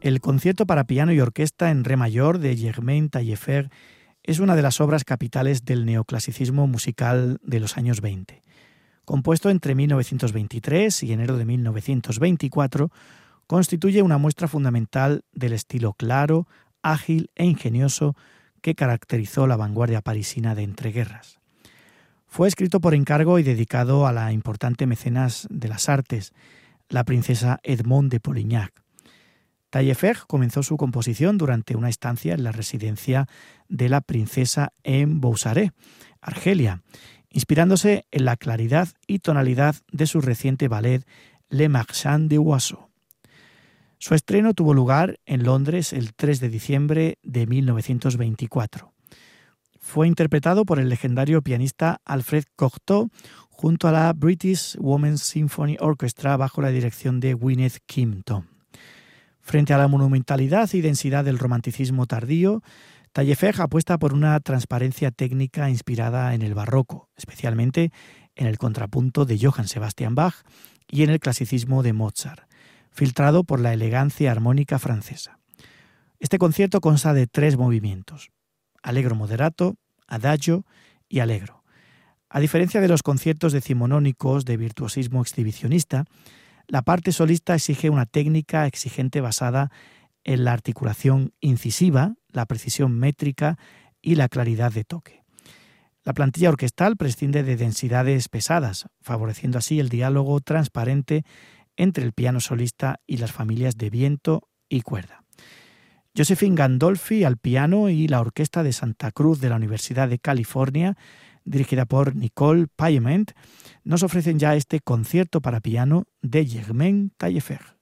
El concierto para piano y orquesta en re mayor de Germain Taillefer es una de las obras capitales del neoclasicismo musical de los años 20. Compuesto entre 1923 y enero de 1924, constituye una muestra fundamental del estilo claro, ágil e ingenioso que caracterizó la vanguardia parisina de entreguerras. Fue escrito por encargo y dedicado a la importante mecenas de las artes, la princesa Edmond de Polignac. Taillefer comenzó su composición durante una estancia en la residencia de la princesa en Boussaré, Argelia, inspirándose en la claridad y tonalidad de su reciente ballet Le Marchand de Oiseaux. Su estreno tuvo lugar en Londres el 3 de diciembre de 1924. Fue interpretado por el legendario pianista Alfred Cortot junto a la British Women's Symphony Orchestra bajo la dirección de Gwyneth Kim-Tom. Frente a la monumentalidad y densidad del romanticismo tardío, Taillefer apuesta por una transparencia técnica inspirada en el barroco, especialmente en el contrapunto de Johann Sebastian Bach y en el clasicismo de Mozart, filtrado por la elegancia armónica francesa. Este concierto consta de 3 movimientos: allegro moderato, adagio y allegro. A diferencia de los conciertos decimonónicos de virtuosismo exhibicionista, la parte solista exige una técnica exigente basada en la articulación incisiva, la precisión métrica y la claridad de toque. La plantilla orquestal prescinde de densidades pesadas, favoreciendo así el diálogo transparente entre el piano solista y las familias de viento y cuerda. Josephine Gandolfi al piano y la Orquesta de Santa Cruz de la Universidad de California, dirigida por Nicole Payement, nos ofrecen ya este concierto para piano de Germain Taillefer.